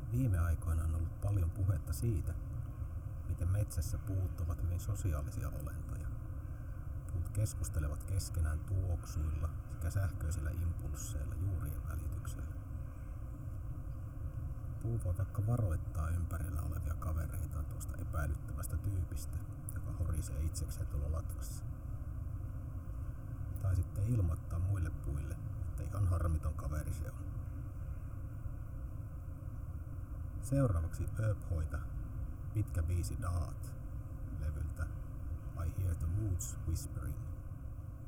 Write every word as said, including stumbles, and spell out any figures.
Viime aikoina on ollut paljon puhetta siitä, miten metsässä puut ovat hyvin sosiaalisia olentoja. Puut keskustelevat keskenään tuoksuilla sekä sähköisillä impulsseilla juurien välityksellä. Puu voi vaikka varoittaa ympärillä olevia kavereitaan tuosta epäilyttävästä tyypistä, joka horisee itsekseen tuolla latvassa. Tai sitten ilmoittaa muille puille, että ihan harmiton kaveri se on. Seuraavaksi Öphoita, pitkä biisi Daat, levyltä I Hear the Woods Whispering.